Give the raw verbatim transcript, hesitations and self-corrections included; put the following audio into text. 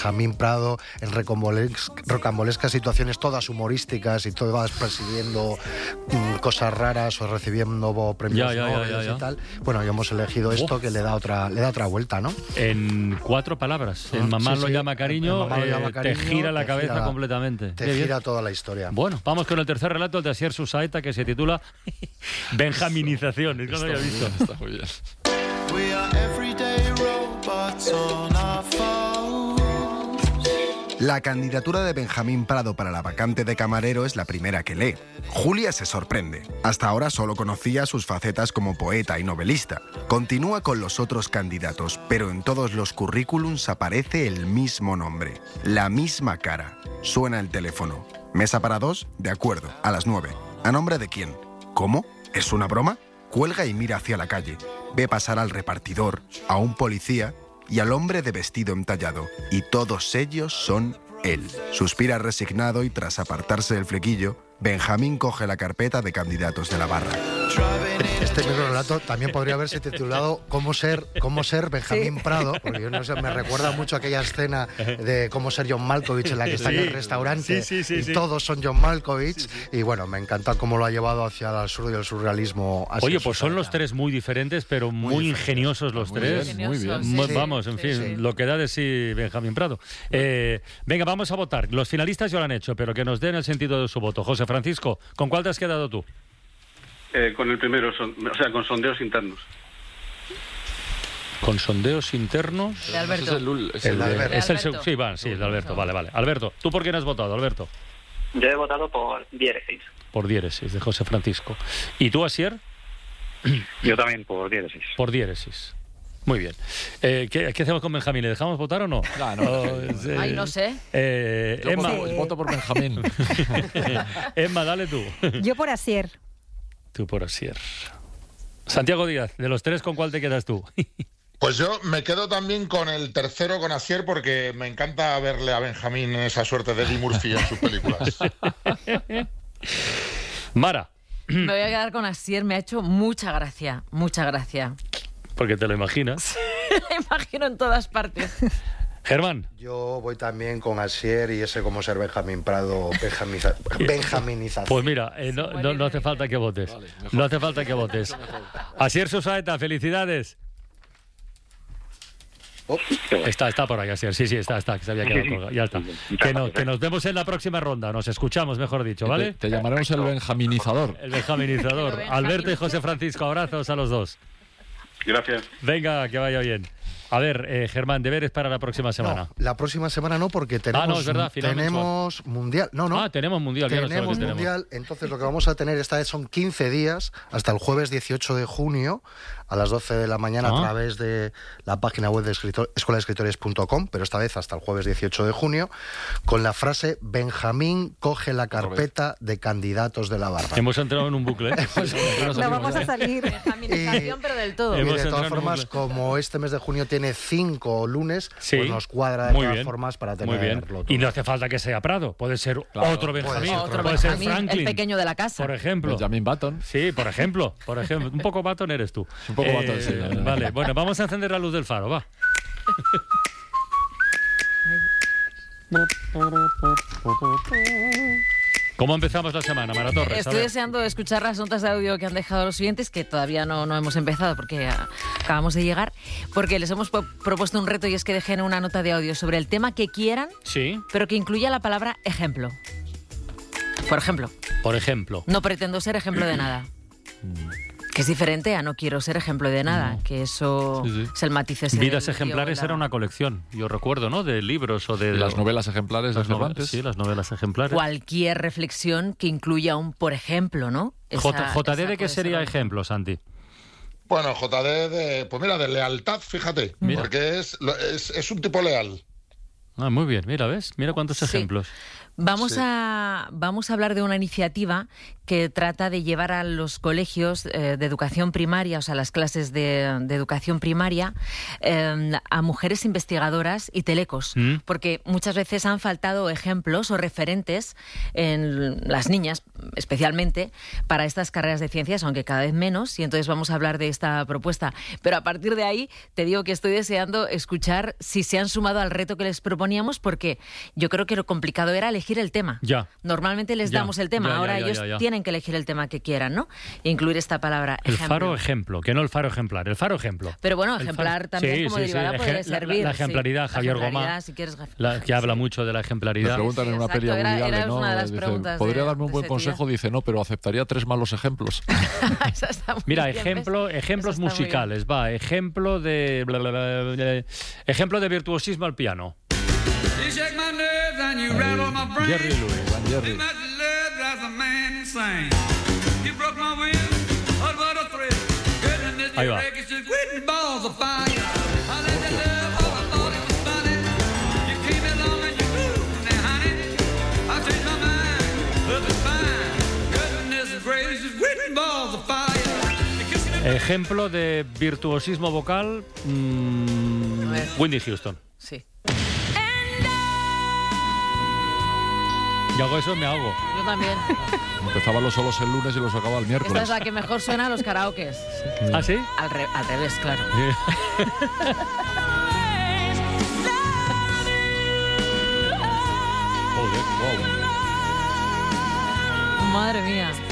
Benjamín Prado en recomboles- rocambolescas situaciones todas humorísticas y todas persiguiendo mm, cosas raras o recibiendo premios Ya, ya, ya, Nobel ya, ya. y tal. Bueno, y hemos elegido esto que le da otra, le da otra vuelta, ¿no? En cuatro palabras. Ah, En Mamá sí, lo sí. llama cariño, En Mamá lo eh, llama cariño, te gira la te cabeza gira- completamente. Te Qué bien. gira toda la historia. Bueno, vamos con el tercer relato de Asier Susaeta, que se titula Benjaminización. Es que no lo había visto. Está muy bien. We are everyday robots on our phones. La candidatura de Benjamín Prado para la vacante de camarero es la primera que lee. Julia se sorprende. Hasta ahora solo conocía sus facetas como poeta y novelista. Continúa con los otros candidatos, pero en todos los currículums aparece el mismo nombre, la misma cara. Suena el teléfono. ¿Mesa para dos? De acuerdo, a las nueve. ¿A nombre de quién? ¿Cómo? ¿Es una broma? Cuelga y mira hacia la calle. Ve pasar al repartidor, a un policía y al hombre de vestido entallado. Y todos ellos son él. Suspira resignado y tras apartarse del flequillo, Benjamín coge la carpeta de candidatos de la barra. Este microrelato también podría haberse titulado ¿Cómo ser, cómo ser Benjamín Sí. Prado? Porque yo no sé, me recuerda mucho aquella escena de cómo ser John Malkovich en la que está en Sí. el restaurante Sí, sí, sí, y sí. todos son John Malkovich. Y bueno, me encanta cómo lo ha llevado hacia el absurdo y el surrealismo. Asier Oye, pues son Susaeta. los tres muy diferentes, pero muy, Muy diferentes. ingeniosos los Muy tres. bien, muy bien. Mu- Sí. Vamos, en Sí, fin, sí. lo que da de sí Benjamín Prado. Eh, venga, vamos a votar. Los finalistas ya lo han hecho, pero que nos den el sentido de su voto. José Francisco, ¿con cuál te has quedado tú? Eh, con el primero, son, o sea, con sondeos internos. ¿Con sondeos internos? De Alberto. Ese es el, ul- es El el- de Alberto. Es el Alberto. seg- sí, va, sí, el de Alberto. Vale, vale. Alberto, ¿tú por quién has votado, Alberto? Yo he votado por diéresis. Por diéresis, de José Francisco. ¿Y tú, Asier? Yo también por diéresis. Por diéresis. Muy bien. Eh, ¿qué, qué hacemos con Benjamín? ¿Le dejamos votar o no? Ah, no. Oh, es, eh, Ay, no sé. eh, Yo Emma, voto, voto por Benjamín. Emma, dale tú. Yo por Asier. Tú por Asier. Santiago Díaz, de los tres, ¿con cuál te quedas tú? Pues yo me quedo también con el tercero, con Asier, porque me encanta verle a Benjamín en esa suerte de Eddie Murphy en sus películas. Mara, Me voy a quedar con Asier, me ha hecho mucha gracia, mucha gracia. porque te lo imaginas. La imagino en todas partes. Germán, Yo voy también con Asier y ese cómo ser Benjamín Prado, benjamiza- benjaminización. pues mira, eh, no, no- no hace falta que votes. Vale, mejor. No hace falta que votes. Asier Susaeta, felicidades. Oh, Está, está por ahí, Asier. Sí, sí, está, está, que se había quedado colgado. Ya está. Que, no- que nos vemos en la próxima ronda. Nos escuchamos, mejor dicho, ¿vale? Te, te llamaremos el benjaminizador. El benjaminizador. El Alberto y José Francisco, abrazos a los dos. Gracias. Venga, que vaya bien. A ver, eh, Germán, deberes para la próxima semana. no, la próxima semana no, porque tenemos, no, es verdad, final tenemos mundial. No, no. Ah, tenemos mundial. ya no sé lo que Tenemos tenemos. mundial, entonces lo que vamos a tener esta vez son quince días, hasta el jueves dieciocho de junio, a las doce de la mañana, Ah. a través de la página web de escritor, escuela de escritores punto com, pero esta vez hasta el jueves dieciocho de junio, con la frase Benjamín coge la carpeta de candidatos de la barra. Hemos entrado en un bucle. ¿eh? No vamos a salir. Benjaminización, pero del todo. Y Hemos de entrado todas en un formas, bucle. como este mes de junio tiene cinco lunes, Sí, pues nos cuadra de muy todas bien, formas para Muy tenerlo bien. todo. Y no hace falta que sea Prado. Puede ser Claro, otro puede Benjamín. ser Otro puede ser Benjamín, Franklin. el pequeño de la casa. Por ejemplo. Benjamin Button. Sí, por ejemplo, por ejemplo. Un poco batón eres tú. Un poco batón, sí, la verdad. Vale, bueno, vamos a encender la luz del faro, va. ¿Cómo empezamos la semana, Mara Torres? A Estoy ver. deseando escuchar las notas de audio que han dejado los oyentes, que todavía no, no hemos empezado porque ah, acabamos de llegar, porque les hemos po- propuesto un reto y es que dejen una nota de audio sobre el tema que quieran, Sí, pero que incluya la palabra ejemplo. Por ejemplo, por ejemplo. no pretendo ser ejemplo de nada. Que es diferente a no quiero ser ejemplo de nada, que eso Sí, sí. es el matiz ese Vidas del ejemplares guión, la- era una colección, yo recuerdo, ¿no? De libros o de... De las novelas ejemplares de las novelas, Cervantes. sí, las novelas ejemplares. Cualquier reflexión que incluya un por ejemplo, ¿no? Esa- J- JD, esa ¿de qué puede sería ser- ejemplo, Santi? Bueno, J D, de, pues mira, de lealtad, fíjate, Mira. porque es, lo- es, es un tipo leal. Ah, muy bien, mira, ¿ves? Mira cuántos Sí. ejemplos. Vamos, Sí. a, vamos a hablar de una iniciativa que trata de llevar a los colegios eh, de educación primaria, o sea, las clases de, de educación primaria, eh, a mujeres investigadoras y telecos, Mm. porque muchas veces han faltado ejemplos o referentes en las niñas especialmente para estas carreras de ciencias, aunque cada vez menos, y entonces vamos a hablar de esta propuesta. Pero a partir de ahí, te digo que estoy deseando escuchar si se han sumado al reto que les proponíamos, porque yo creo que lo complicado era elegir el tema. Ya. Normalmente les Ya, damos el tema, ya, ya, ahora ya, ellos ya, ya. tienen que elegir el tema que quieran, ¿no? E incluir esta palabra El ejemplo. faro ejemplo, que no el faro ejemplar, el faro ejemplo. Pero bueno, El ejemplar faro- también Sí, como sí, sí, derivada eje- puede la- servir. La, sí. ejemplaridad, La Javier ejemplaridad, Gomá, si quieres, gef- la- que habla sí. mucho de la Le ejemplaridad. preguntan en una exacto, peli a era- Woody era Allen, ¿no? una de las Dice, preguntas ¿podría de- darme un de buen ese consejo? día. Dice, no, pero aceptaría tres malos ejemplos. Esa está muy Mira, bien, ¿ves? ejemplo, Eso ejemplos está muy bien. musicales, va, ejemplo de, bla, bla, bla, bla, ejemplo de virtuosismo al piano. Ahí, Jerry Lewis, Van Jerry. Ahí va. Ejemplo de virtuosismo vocal, mm, A ver. Whitney Houston. Sí. Y hago eso y me ahogo. Yo también. Empezaba los solos el lunes y los acababa el Esta miércoles. es la que mejor suena a los karaokes. ¿Ah, sí? Al, re- al revés, claro. Joder, wow. Madre mía.